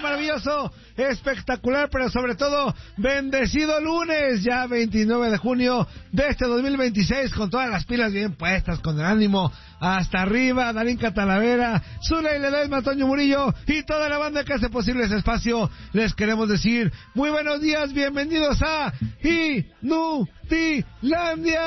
maravilloso, espectacular, pero sobre todo bendecido lunes, ya 29 de junio de este 2026, con todas las pilas bien puestas, con el ánimo hasta arriba. Darín Catalavera, Zuley Ledesma, Toño Murillo y toda la banda que hace posible ese espacio, les queremos decir muy buenos días, bienvenidos a Inutilandia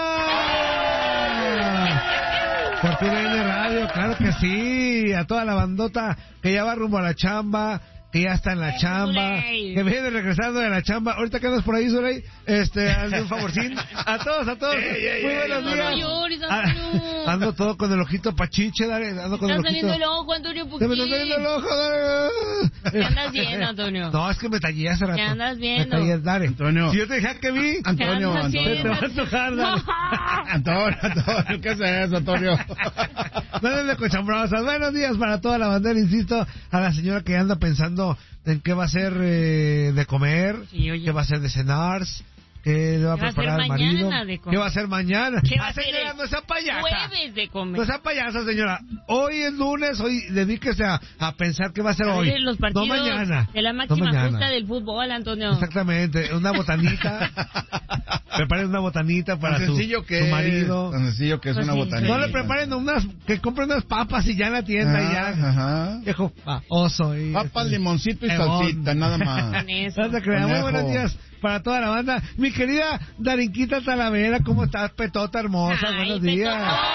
por TUDN Radio, claro que sí, a toda la bandota que ya va rumbo a la chamba, que ya está en la chamba, que viene regresando de la chamba. Ahorita que andas por ahí, Zuley, hazme un favorcín. A todos, muy buenos días. Ando todo con el ojito pachiche, dale, ando con el ojito. Estás saliendo el ojo, Antonio, poquito. Se me está saliendo el ojo, dale. ¿Qué andas viendo, Antonio? No, es que me tallé hace rato. ¿Qué andas viendo? Me tallé, dale. Antonio. Si yo te dije que vi. Antonio, te va a antojar, dale. Antonio, ¿qué es eso, Antonio? Dale de cochambrosas. Buenos días para toda la bandera, insisto, a la señora que anda pensando en qué va a ser de comer, sí, qué va a ser de cenar, qué le va a preparar al marido, qué va a hacer mañana. ¿Qué va a hacer señora, no sea payasa. Jueves de comer. No sea payasa, señora. Hoy es lunes, hoy dedíquese a pensar qué va a hacer hoy. Los partidos no mañana. De la máxima justa del fútbol, Antonio. Exactamente, una botanita. Preparen una botanita para su marido. Tan sencillo que es una botanita. No le preparen que compren unas papas y ya en la tienda y ya. Ajá. Viejo oso. Papas, limoncito y salsita, nada más. No te creas. Muy buenos días para toda la banda. Mi querida Darinquita Talavera, ¿cómo estás, petota hermosa? Ay, buenos días.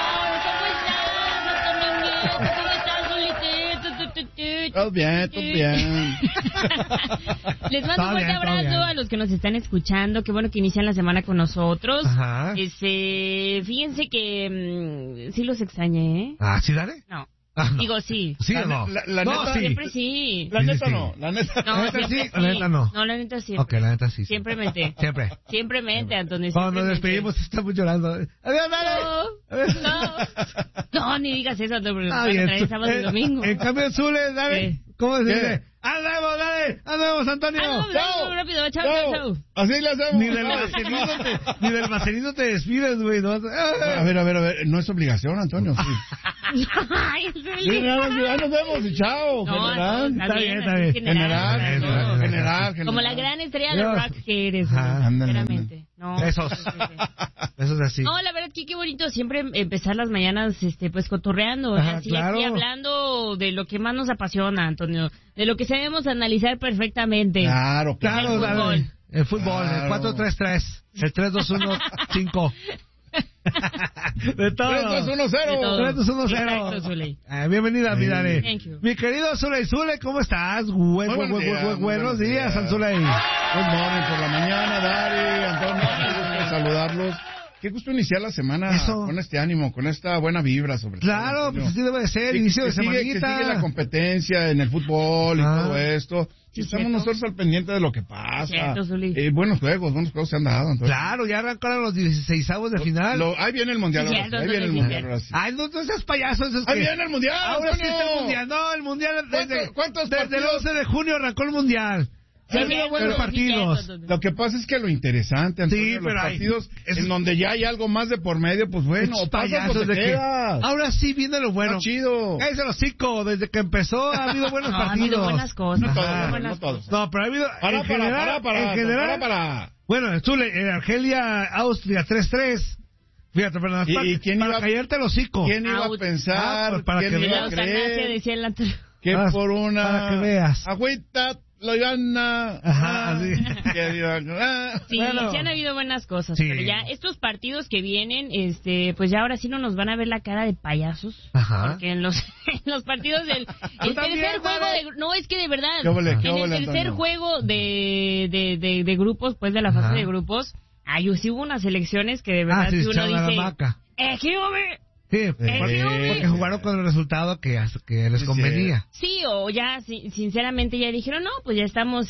Todo bien, todo bien. Les mando un fuerte abrazo a los que nos están escuchando. Qué bueno que inician la semana con nosotros. Ajá. Fíjense que sí los extrañé, ¿eh? Ah, ¿sí, dale? No. Ah, no. Digo, sí. ¿Sí o no? La no, neta, sí. Siempre sí. La neta no, la neta no. ¿La neta sí? Siempre La neta no. No, la neta siempre. Ok, la neta sí. Siempre mente. Siempre. Siempre mente, Antonio. Cuando nos despedimos estamos llorando. Adiós, dale. No, ni digas eso, Antonio, porque bien. traer sábado y domingo. En cambio, Zuley, dale. ¿Cómo se dice? ¡Andamos, dale! ¡Andamos, Antonio! ¡Chao! Rápido, chao. Así le hacemos. Ni del Marcelino te despides, güey. ¿No? A ver, no es obligación, Antonio. Sí. Ay, Ya nos vemos y chao. No, general. está bien. General. Como la gran estrella de rock que eres, sinceramente. No, Eso es así. No, la verdad que qué bonito siempre empezar las mañanas pues cotorreando, así, claro. aquí hablando de lo que más nos apasiona, Antonio, de lo que sabemos analizar perfectamente. Claro. El fútbol, el 4-3-3, el 3-2-1-5. De todo. 3-2-1-0. 3-2-1-0. Bienvenida, mi Dani. Mi querido Zuley, ¿cómo estás? Buenos días, Zuley. Good morning por la mañana, Dari, Antonio, qué gusto saludarlos. Qué gusto iniciar la semana con este ánimo, con esta buena vibra sobre todo. Claro, pues así debe de ser, inicio de semanita. Que sigue la competencia en el fútbol y todo esto. Y estamos nosotros al pendiente de lo que pasa. Buenos juegos se han dado. Entonces. Claro, ya arrancaron los 16avos de final. Ahí viene el mundial. Ay, no seas payaso. Ahí viene el mundial. Ahora sí está el mundial. No, el mundial desde el 11 de junio arrancó el mundial. Ha habido buenos partidos. Lo que pasa es que lo interesante, Antonio, los partidos en donde ya hay algo más de por medio, pues bueno, payasos de que ahora sí viene lo bueno. Chido. Cállese los hocico, desde que empezó ha habido buenos partidos. Ha habido buenas cosas. No todos. No, pero ha habido en general. Bueno, Zuley, Argelia, Austria 3-3. Fíjate, perdón, para callarte el hocico. ¿Quién iba a pensar? Para que veas. Que por una para que veas. Agüita lo gana. Ajá, sí. Sí, bueno. Sí han habibido buenas cosas, pero ya estos partidos que vienen, pues ya ahora sí no nos van a ver la cara de payasos. Ajá. Porque en los partidos del tercer juego no, es que de verdad, en el tercer juego de grupos, pues de la fase de grupos, sí hubo unas elecciones que de verdad si uno dice, Sí, porque jugaron con el resultado que les convenía. Sí, o ya, sinceramente, ya dijeron, no, pues ya estamos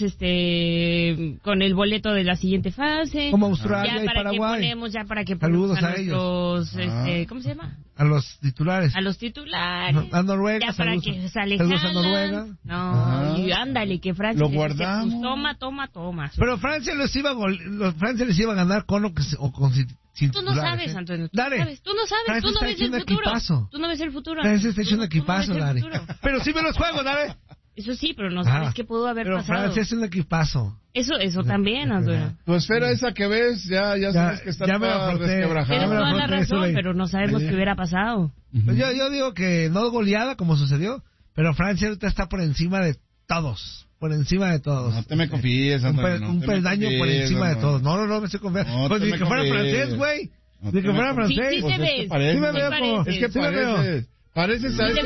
con el boleto de la siguiente fase. Como Australia y Paraguay. Saludos a ellos. ¿Cómo se llama? A los titulares. A Noruega. Ya para que sale saludos a Noruega. No, y ándale, que Francia. Lo guardamos. Pues, toma. Pero Francia les iba a ganar con o con Tú no sabes, Antonio. Tú no sabes. Tú no ves el futuro. Tú no ves el futuro. Francia está hecho un equipazo, Dari. Pero sí ve los juegos, Dari. Eso sí, pero no sabes qué pudo haber pasado. Pero Francia es un equipazo. Eso también, Antonio. Tu esfera esa que ves, ya sabes que está resquebrajada. Tienes toda la razón, pero no sabemos qué hubiera pasado. Pues yo digo que no goleada como sucedió, pero Francia ahorita está por encima de todos. Por encima de todos. No te me confíes, Antonio. Un peldaño por encima de todos. No me estoy confiando. Pues ni que fuera francés, güey. Ni que fuera francés. Sí te ves. Sí me veo como... Es que pareces. Pareces a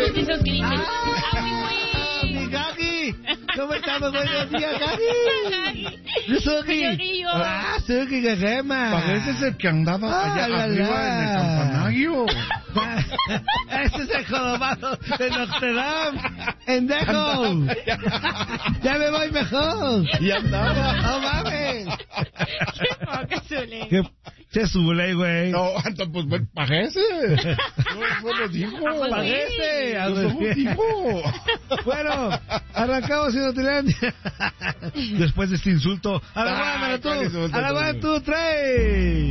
mi Gagi. ¿Cómo estamos? Buenos días, Gagi. Yo soy Suki Gagema. Pareces el que andaba allá arriba en el campanario. Ese es el jorobado de Notre Dame. ¡Endejo! ¡Ya me voy mejor! Y andaba. ¡No mames! ¡Qué poca Zule! ¡Qué Zule, güey! No, pues bueno, parece. No lo dijo. Parece. No dijo. Bueno, arrancamos en Notilandia. Después de este insulto, a la 1, 2, 3.